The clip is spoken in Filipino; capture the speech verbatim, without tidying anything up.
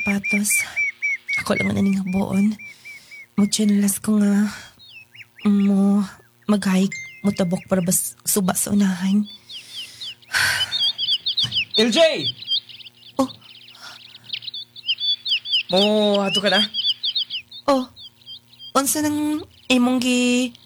sapatos. Ako lang na ning habuon. Magchinalas ko nga mo mag-hike mo tabok para bas suba sa unahan. L J! Oh. Mo, ato ka na? Oh, unsa nang imong gi